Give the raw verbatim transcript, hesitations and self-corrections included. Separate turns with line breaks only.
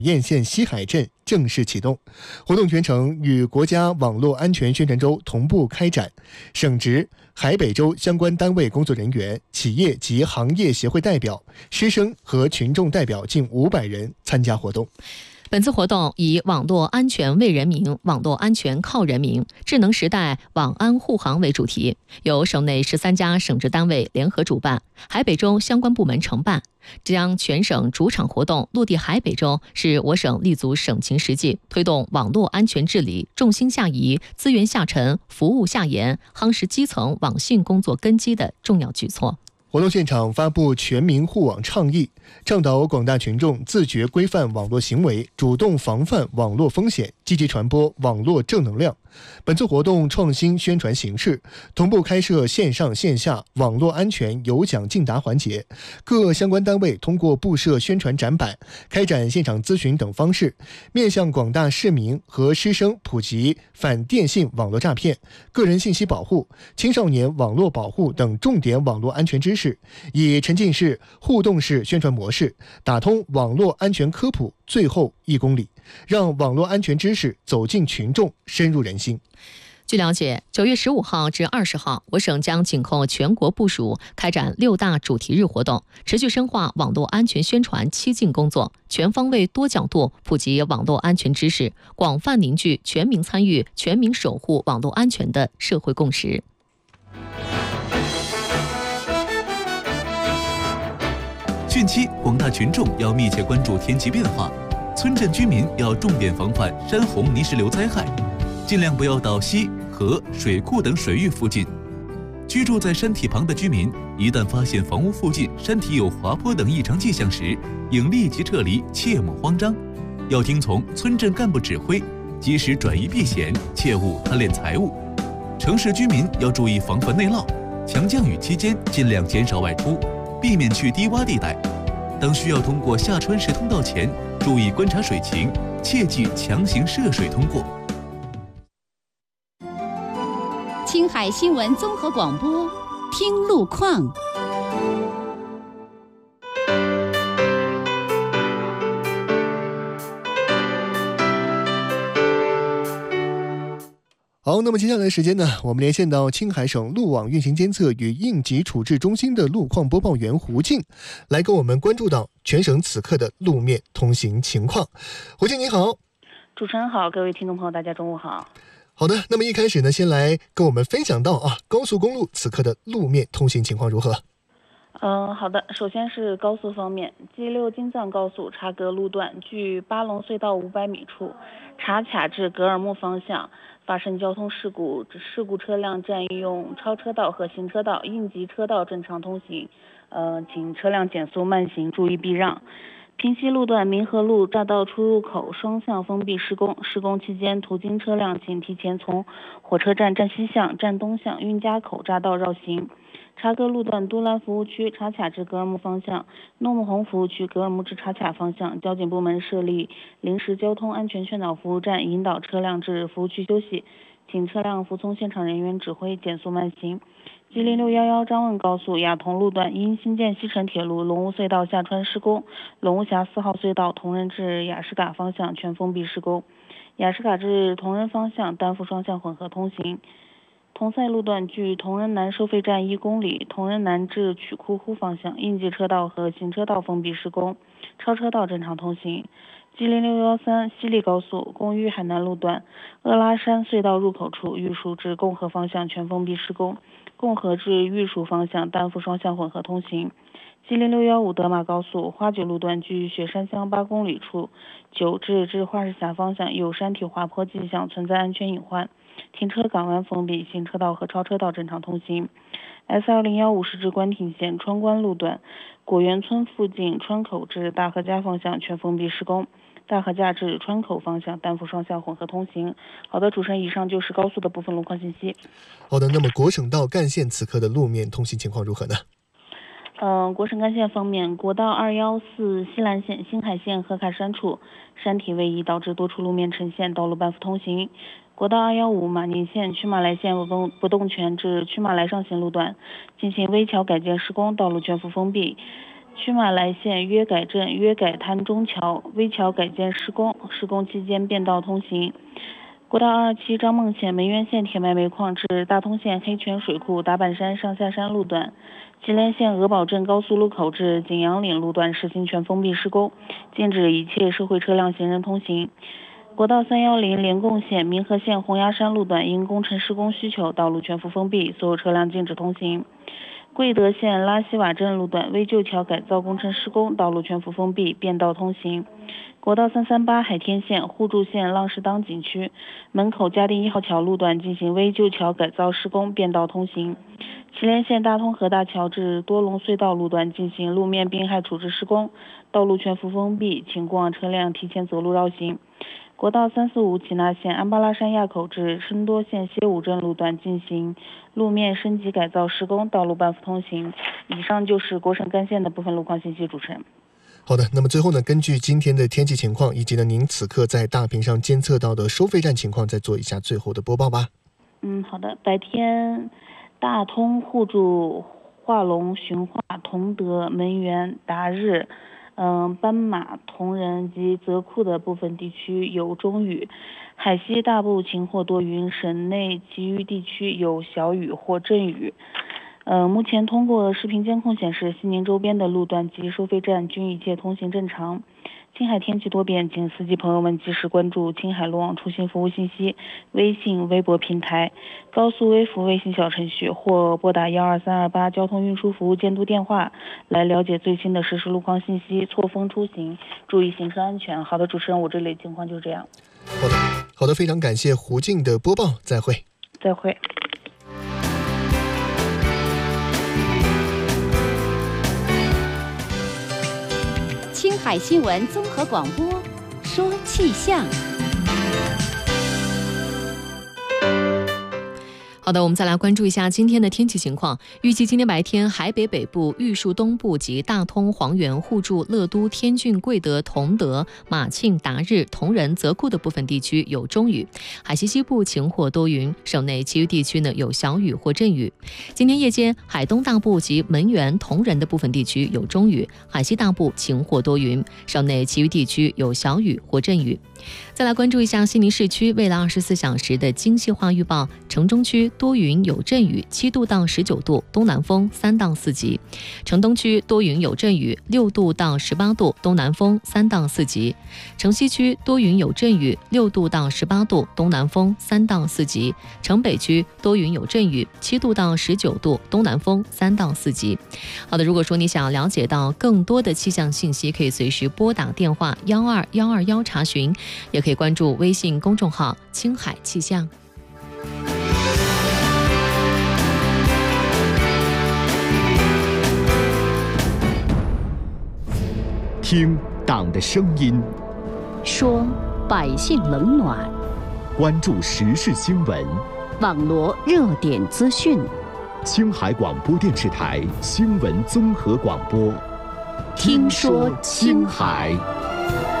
堰县西海镇正式启动，活动全程与国家网络安全宣传周同步开展，省直、海北州相关单位工作人员、企业及行业协会代表、师生和群众代表近五百人参加活动。
本次活动以网络安全为人民，网络安全靠人民，智能时代网安护航为主题，由省内十三家省直单位联合主办，海北州相关部门承办，将全省主场活动落地海北州，是我省立足省情实际，推动网络安全治理重心下移、资源下沉、服务下延，夯实基层网信工作根基的重要举措。
活动现场发布全民护网倡议，倡导广大群众自觉规范网络行为，主动防范网络风险，积极传播网络正能量。本次活动创新宣传形式，同步开设线上线下网络安全有奖竞答环节，各相关单位通过布设宣传展板、开展现场咨询等方式，面向广大市民和师生普及反电信网络诈骗、个人信息保护、青少年网络保护等重点网络安全知识，以沉浸式、互动式宣传模式，打通网络安全科普最后一公里，让网络安全知识走进群众，深入人心。
据了解，九月十五号至二十号，我省将紧扣全国部署，开展六大主题日活动，持续深化网络安全宣传七进工作，全方位多角度普及网络安全知识，广泛凝聚全民参与、全民守护网络安全的社会共识。
汛期，广大群众要密切关注天气变化，村镇居民要重点防范山洪泥石流灾害，尽量不要到溪、河、水库等水域附近。居住在山体旁的居民，一旦发现房屋附近山体有滑坡等异常迹象时，应立即撤离，切莫慌张。要听从村镇干部指挥，及时转移避险，切勿贪恋财物。城市居民要注意防范内涝，强降雨期间尽量减少外出，避免去低洼地带。当需要通过下穿石通道前，注意观察水情，切忌强行涉水通过。
青海新闻综合广播，听路况。
好，那么接下来的时间呢，我们连线到青海省路网运行监测与应急处置中心的路况播报员胡静，来跟我们关注到全省此刻的路面通行情况。胡静你好。
主持人好，各位听众朋友大家中午好。
好的，那么一开始呢，先来跟我们分享到啊，高速公路此刻的路面通行情况如何？
嗯、呃，好的。首先是高速方面 ，G 六 京藏高速察格路段距巴龙隧道五百米处，察卡至格尔木方向发生交通事故，事故车辆占用超车道和行车道，应急车道正常通行。呃，请车辆减速慢行，注意避让。平西路段民和路匝道出入口双向封闭施工，施工期间途经车辆请提前从火车站站西向、站东向运家口匝道绕行。察格路段都兰服务区察卡至格尔木方向、诺木洪服务区格尔木至察卡方向，交警部门设立临时交通安全劝导服务站，引导车辆至服务区休息，请车辆服从现场人员指挥，减速慢行。G 零六一一张问高速雅同路段因新建西成铁路龙屋隧道下穿施工，龙屋峡四号隧道同仁至雅士嘎方向全封闭施工，雅士嘎至同仁方向单副双向混合通行。同赛路段距同仁南收费站一公里，同仁南至曲库呼方向应急车道和行车道封闭施工，超车道正常通行。G 零六一三西丽高速公寓海南路段鄂拉山隧道入口处玉树至共和方向全封闭施工，共和至玉树方向单副双向混合通行。G 零六一五德马高速花九路段距雪山乡八公里处九至至花市峡方向有山体滑坡迹象，存在安全隐患，停车港湾封闭，行车道和超车道正常通行。S 二零一五是至关亭县川关路段果园村附近川口至大河家方向全封闭施工，大河架至川口方向单副双向混合通行。好的，主持人，以上就是高速的部分路况信息。
好的，那么国省道干线此刻的路面通行情况如何呢？
嗯、呃，国省干线方面，国道二一四西兰线新海线河卡山处山体位移导致多处路面呈现道路半幅通行。国道二一五马宁线曲马来线不动不动泉至曲马来上行路段进行危桥改建施工，道路全幅封闭。 区马来县约改镇约改滩中桥危桥改建施工，施工期间变道通行。国道二二七张孟县梅园县铁脉煤矿至大通县黑泉水库达坂山上下山路段，祁连县鹅堡镇高速路口至景阳岭路段实行全封闭施工，禁止一切社会车辆行人通行。国道三一零连贡县民和县洪崖山路段因工程施工需求，道路全幅封闭，所有车辆禁止通行。贵德县拉西瓦镇路段为旧桥改造工程施工，道路全幅封闭，变道通行。国道三三八海天县互助县浪士当景区门口嘉定一号桥路段进行为旧桥改造施工，变道通行。祁连县大通河大桥至多隆隧道路段进行路面病害处置施工，道路全幅封闭，请过往车辆提前走路绕行。国道三四五济纳县安巴拉山垭口至深多县歇武镇路段进行路面升级改造施工，道路半幅通行。以上就是国省干线的部分路况信息，主持人。
好的，那么最后呢，根据今天的天气情况以及呢您此刻在大屏上监测到的收费站情况，再做一下最后的播报吧。
嗯，好的。白天大通、互助、化龙、循化、同德、门源、达日、嗯，斑马、铜仁及泽库的部分地区有中雨，海西大部晴或多云，省内其余地区有小雨或阵雨。呃，目前通过视频监控显示，西宁周边的路段及收费站均一切通行正常。青海天气多变，请司机朋友们及时关注青海路网出行服务信息微信、微博平台、高速微服微信小程序或拨打幺二三二八交通运输服务监督电话来了解最新的实时路况信息，错峰出行，注意行车安全。好的，主持人，我这里情况就是这样。
好的，好的，非常感谢胡静的播报，再会。
再会。
青海新闻综合广播，说气象。
好的，我们再来关注一下今天的天气情况。预计今天白天，海北北部、玉树东部及大通、黄原、互助、乐都、天峻、贵德、同德、马庆、达日、铜仁、泽库的部分地区有中雨，海西西部晴或多云，省内其余地区呢有小雨或阵雨。今天夜间，海东大部及门源、铜仁的部分地区有中雨，海西大部晴或多云，省内其余地区有小雨或阵雨。再来关注一下西宁市区未来二十四小时的精细化预报。城中区多云有阵雨，七度到十九度，东南风三到四级；城东区多云有阵雨，六度到十八度，东南风三到四级；城西区多云有阵雨，六度到十八度，东南风三到四级；城北区多云有阵雨，七度到十九度，东南风三到四级。好的，如果说你想要了解到更多的气象信息，可以随时拨打电话幺二幺二幺查询，也可以关注微信公众号青海气象。
听党的声音，
说百姓冷暖，
关注时事新闻，
网罗热点资讯。
青海广播电视台新闻综合广播，
听说青海。